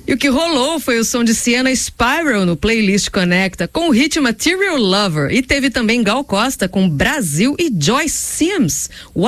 E o que rolou foi o som de Sienna Spiral no Playlist Conecta, com o hit Material Lover. E teve também Gal Costa com Brasil e Joy Sims.